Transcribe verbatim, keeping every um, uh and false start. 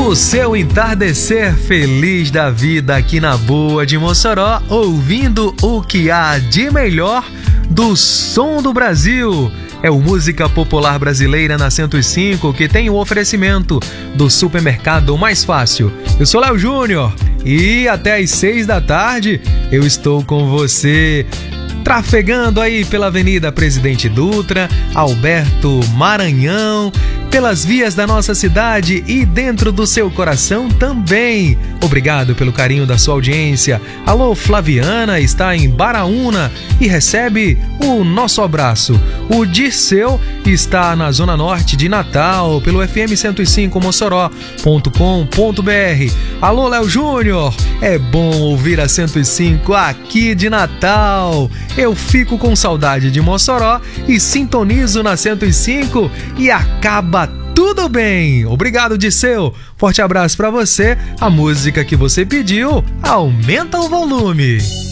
no seu entardecer feliz da vida aqui na Boa de Mossoró, ouvindo o que há de melhor do som do Brasil. É o Música Popular Brasileira na cento e cinco, que tem o oferecimento do supermercado mais fácil. Eu sou Léo Júnior e até às seis da tarde eu estou com você, trafegando aí pela Avenida Presidente Dutra, Alberto Maranhão, pelas vias da nossa cidade e dentro do seu coração também. Obrigado pelo carinho da sua audiência. Alô, Flaviana está em Baraúna e recebe o nosso abraço. O Dirceu está na Zona Norte de Natal, pelo F M cento e cinco mossoró ponto com ponto b r. Alô, Léo Júnior, é bom ouvir a cento e cinco aqui de Natal. Eu fico com saudade de Mossoró e sintonizo na cento e cinco e acaba tudo bem. Obrigado, Dirceu. Forte abraço pra você. A música que você pediu, aumenta o volume.